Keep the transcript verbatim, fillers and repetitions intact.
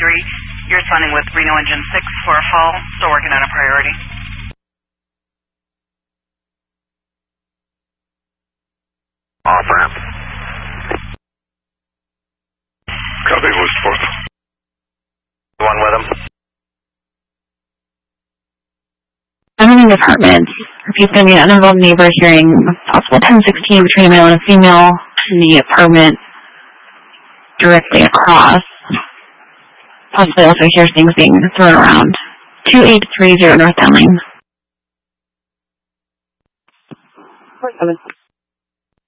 three. You're responding with Reno Engine six for a fall. Still working on a priority. Off ramp. Copy, was fourth. One with him. I'm in the apartment. If going to be an uninvolved neighbor hearing possible ten sixteen between a male and a female in the apartment directly across. Possibly also hears things being thrown around. two eight three zero North Downline. four seven.